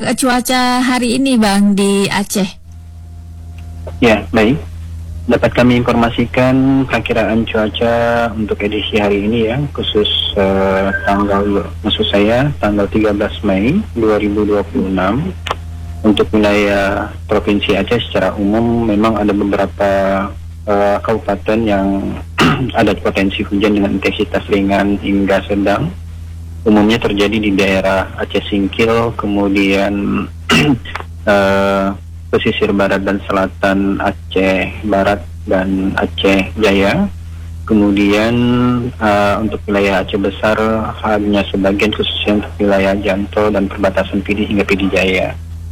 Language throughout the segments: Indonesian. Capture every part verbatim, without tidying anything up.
eh, cuaca hari ini Bang di Aceh? Ya, baik. Dapat kami informasikan perkiraan cuaca untuk edisi hari ini ya, khusus uh, tanggal, maksud saya tanggal tiga belas Mei dua ribu dua puluh enam. Untuk wilayah Provinsi Aceh secara umum memang ada beberapa uh, kabupaten yang ada potensi hujan dengan intensitas ringan hingga sedang. Umumnya terjadi di daerah Aceh Singkil, kemudian uh, pesisir barat dan selatan Aceh Barat dan Aceh Jaya. Kemudian uh, untuk wilayah Aceh Besar hanya sebagian, khususnya untuk wilayah Jantol dan perbatasan Pidi hingga Pidi Jaya.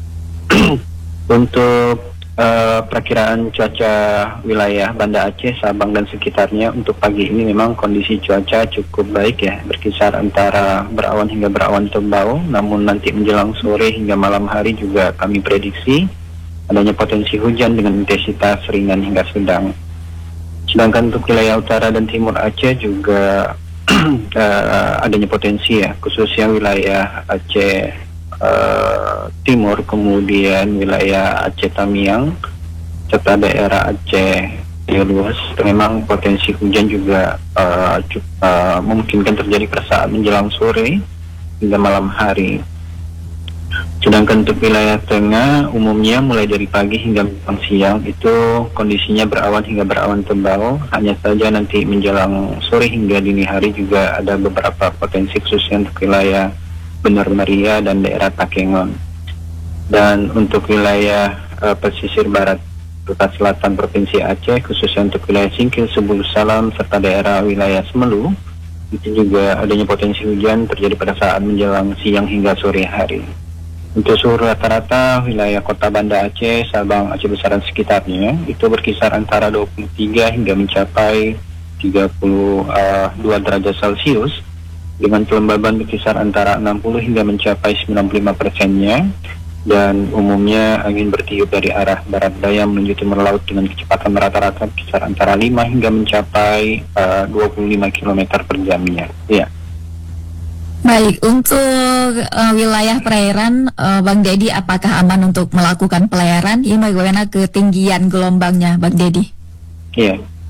Untuk uh, perakiraan cuaca wilayah Banda Aceh, Sabang dan sekitarnya untuk pagi ini memang kondisi cuaca cukup baik ya, berkisar antara berawan hingga berawan tebal, namun nanti menjelang sore hingga malam hari juga kami prediksi adanya potensi hujan dengan intensitas ringan hingga sedang. Sedangkan untuk wilayah utara dan timur Aceh juga uh, adanya potensi ya, khususnya wilayah Aceh Uh, Timur, kemudian wilayah Aceh Tamiang, serta daerah Aceh Luas, memang potensi hujan juga uh, cukup, uh, memungkinkan terjadi pada saat menjelang sore hingga malam hari. Sedangkan untuk wilayah tengah, umumnya mulai dari pagi hingga menjelang siang itu kondisinya berawan hingga berawan tebal. Hanya saja nanti menjelang sore hingga dini hari juga ada beberapa potensi khususnya untuk wilayah Benar Meriah dan daerah Takengon. Dan untuk wilayah uh, pesisir barat serta selatan Provinsi Aceh, khususnya untuk wilayah Singkil, Sebulu Salam, serta daerah wilayah Semelu, itu juga adanya potensi hujan terjadi pada saat menjelang siang hingga sore hari. Untuk suhu rata-rata wilayah kota Banda Aceh, Sabang, Aceh Besar dan sekitarnya itu berkisar antara dua puluh tiga hingga mencapai tiga puluh dua derajat Celcius, dengan kelembaban berkisar antara enam puluh hingga mencapai sembilan puluh lima persennya, dan umumnya angin bertiup dari arah barat daya menuju timur laut dengan kecepatan rata-rata berkisar antara lima hingga mencapai uh, dua puluh lima kilometer per jamnya. Ya. Baik, untuk uh, wilayah perairan, uh, Bang Dedi, apakah aman untuk melakukan pelayaran? Ini bagaimana ketinggian gelombangnya, Bang Dedi? Iya.